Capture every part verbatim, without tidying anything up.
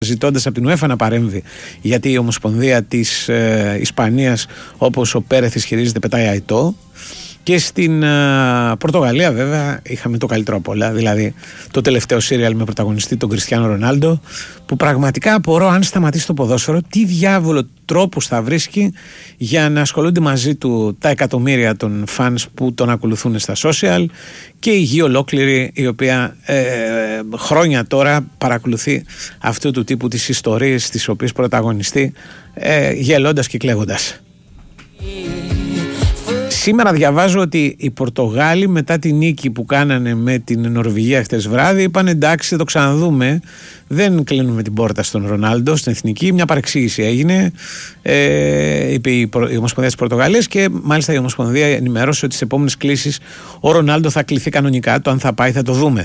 ζητώντας από την UEFA να παρέμβει, γιατί η Ομοσπονδία της ε, Ισπανίας, όπως ο Πέρεθ ισχυρίζεται, πετάει αητό. Και στην uh, Πορτογαλία βέβαια είχαμε το καλύτερο από όλα, δηλαδή το τελευταίο σύριαλ με πρωταγωνιστή τον Κριστιάνο Ρονάλντο, που πραγματικά απορώ αν σταματήσει το ποδόσφαιρο τι διάβολο τρόπους θα βρίσκει για να ασχολούνται μαζί του τα εκατομμύρια των φανς που τον ακολουθούν στα social και η γη ολόκληρη, η οποία ε, χρόνια τώρα παρακολουθεί αυτού του τύπου τις ιστορίες τις οποίες πρωταγωνιστεί ε, γελώντας και κλαίγοντας. Σήμερα διαβάζω ότι οι Πορτογάλοι μετά τη νίκη που κάνανε με την Νορβηγία χτες βράδυ είπαν εντάξει, θα το ξαναδούμε, δεν κλείνουμε την πόρτα στον Ρονάλντο στην εθνική. Μια παρεξήγηση έγινε, ε, είπε η, η Ομοσπονδία της Πορτογαλίας, και μάλιστα η Ομοσπονδία ενημερώσε ότι στις επόμενες κλήσεις ο Ρονάλντο θα κληθεί κανονικά. Το αν θα πάει θα το δούμε.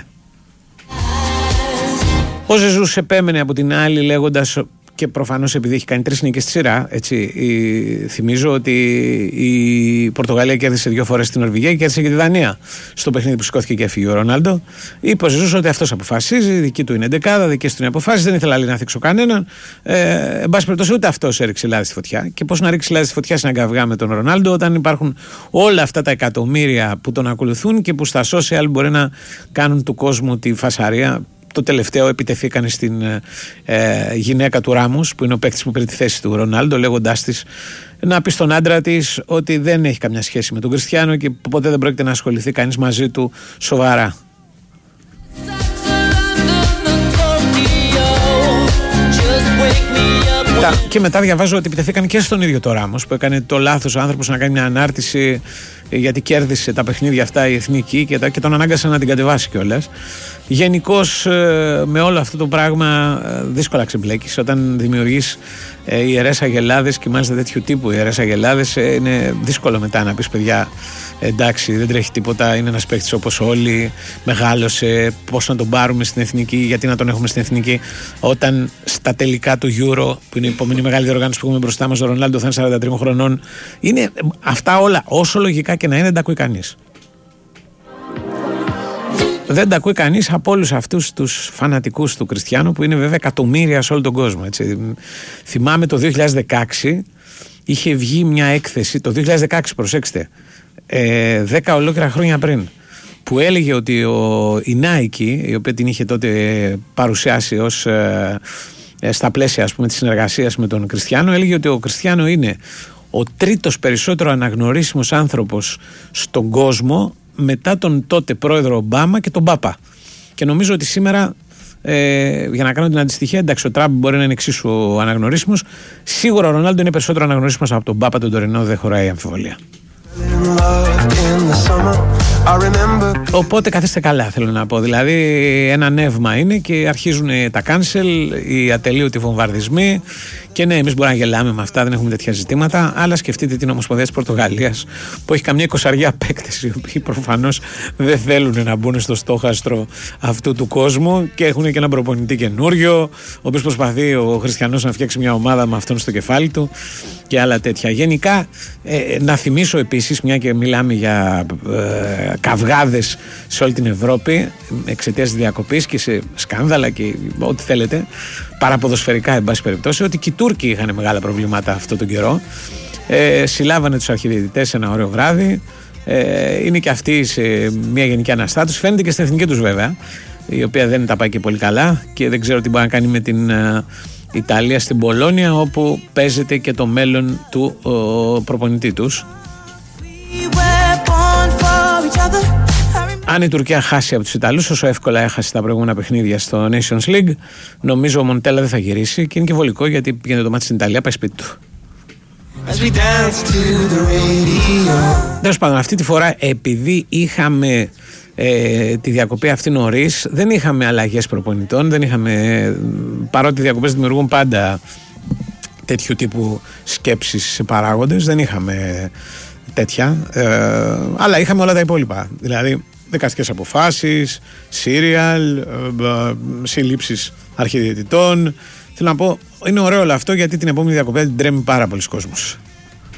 Ο Ζεζούς επέμενε από την άλλη λέγοντας, και προφανώς επειδή έχει κάνει τρεις νίκες στη σειρά, έτσι, η, θυμίζω ότι η Πορτογαλία κέρδισε δύο φορές στην Νορβηγία και κέρδισε και τη Δανία στο παιχνίδι που σηκώθηκε και έφυγε ο Ρονάλντο. Είπε ο Ζεζούς ότι αυτός αποφασίζει, δική του είναι εντεκάδα, δικές του είναι αποφάσεις, δεν ήθελα άλλη να θίξω κανέναν. Ε, εν πάση περιπτώσει, ούτε αυτός έριξε λάδι στη φωτιά. Και πώς να ρίξει λάδι στη φωτιά σε ένα καυγά με τον Ρονάλντο, όταν υπάρχουν όλα αυτά τα εκατομμύρια που τον ακολουθούν και που στα social μπορεί να κάνουν του κόσμου τη φασαρία. Το τελευταίο επιτεθήκανε στην ε, γυναίκα του Ράμους, που είναι ο παίκτης που πήρε τη θέση του Ρονάλντο, λέγοντάς της να πει στον άντρα της ότι δεν έχει καμιά σχέση με τον Κριστιάνο και ποτέ δεν πρόκειται να ασχοληθεί κανείς μαζί του σοβαρά. Και μετά διαβάζω ότι επιτεθήκαν και στον ίδιο το Ράμος, που έκανε το λάθος ο άνθρωπος να κάνει μια ανάρτηση γιατί κέρδισε τα παιχνίδια αυτά η εθνική και, τα, και τον ανάγκασε να την κατεβάσει κιόλας. Γενικώς με όλο αυτό το πράγμα δύσκολα ξεμπλέκεις όταν δημιουργείς ιερές αγελάδες, και μάλιστα τέτοιου τύπου ιερές αγελάδες. Είναι δύσκολο μετά να πεις παιδιά εντάξει, δεν τρέχει τίποτα, είναι ένας παίκτης όπως όλοι, μεγάλωσε, πώς να τον πάρουμε στην εθνική, γιατί να τον έχουμε στην εθνική, όταν στα τελικά του Euro, που είναι η επόμενη μεγάλη διοργάνωση που έχουμε μπροστά μας, ο Ρονάλντο θα είναι σαράντα τρία χρονών. Είναι αυτά όλα, όσο λογικά και να είναι, δεν τα ακούει κανείς. Δεν τα ακούει κανείς από όλους αυτούς τους φανατικούς του Κριστιάνου, που είναι βέβαια εκατομμύρια σε όλο τον κόσμο, έτσι. Θυμάμαι το δύο χιλιάδες δεκαέξι είχε βγει μια έκθεση, το δύο χιλιάδες δεκαέξι, προσέξτε, ε, δέκα ολόκληρα χρόνια πριν, που έλεγε ότι ο, η Nike, η οποία την είχε τότε παρουσιάσει ως ε, ε, στα πλαίσια, ας πούμε, της συνεργασίας με τον Κριστιάνο, έλεγε ότι ο Κριστιάνο είναι ο τρίτος περισσότερο αναγνωρίσιμος άνθρωπος στον κόσμο μετά τον τότε πρόεδρο Ομπάμα και τον Πάπα. Και νομίζω ότι σήμερα, ε, για να κάνω την αντιστοιχεία, εντάξει, ο Τραμπ μπορεί να είναι εξίσου αναγνωρίσιμος. Σίγουρα ο Ρονάλντο είναι περισσότερο αναγνωρίσιμος από τον Πάπα τον τωρινό, δεν χωράει αμφιβολία. Οπότε καθίστε καλά, θέλω να πω. Δηλαδή ένα νεύμα είναι και αρχίζουν τα cancel, οι ατελείωτοι βομβαρδισμοί. Και ναι, εμείς μπορούμε να γελάμε με αυτά, δεν έχουμε τέτοια ζητήματα. Αλλά σκεφτείτε την Ομοσπονδία της Πορτογαλίας, που έχει καμιά εικοσαριά παίκτες, οι οποίοι προφανώς δεν θέλουν να μπουν στο στόχαστρο αυτού του κόσμου και έχουν και έναν προπονητή καινούριο, ο οποίος προσπαθεί ο Χριστιανός να φτιάξει μια ομάδα με αυτόν στο κεφάλι του και άλλα τέτοια. Γενικά, ε, να θυμίσω επίσης, μια και μιλάμε για ε, καυγάδες σε όλη την Ευρώπη εξαιτίας της διακοπής και σε σκάνδαλα και ό,τι θέλετε, παραποδοσφαιρικά εν πάση περιπτώσει, ότι και οι Τούρκοι είχαν μεγάλα προβλήματα αυτό τον καιρό. Ε, συλλάβανε τους αρχιδιαιτητές ένα ωραίο βράδυ. Ε, είναι και αυτοί σε μια γενική αναστάτωση. Φαίνεται και στην εθνική τους βέβαια, η οποία δεν τα πάει και πολύ καλά και δεν ξέρω τι μπορεί να κάνει με την ε, Ιταλία στην Πολόνια, όπου παίζεται και το μέλλον του ε, προπονητή τους. Αν η Τουρκία χάσει από τους Ιταλούς, όσο εύκολα έχασε τα προηγούμενα παιχνίδια στο Nations League, νομίζω ο Μοντέλα δεν θα γυρίσει και είναι και βολικό, γιατί πήγαινε το μάτι στην Ιταλία, πάει σπίτι του. Τέλος πάντων, αυτή τη φορά, επειδή είχαμε ε, τη διακοπή αυτή νωρίς, δεν είχαμε αλλαγές προπονητών, δεν είχαμε, παρότι οι διακοπές δημιουργούν πάντα τέτοιου τύπου σκέψεις σε παράγοντες, δεν είχαμε τέτοια, ε, αλλά είχαμε όλα τα υπόλοιπα. Δηλαδή δικαστικές αποφάσεις, σύριαλ, ε, ε, συλλήψεις αρχιδιαιτητών. Θέλω να πω, είναι ωραίο όλο αυτό, γιατί την επόμενη διακοπή την τρέμει πάρα πολλοί κόσμος.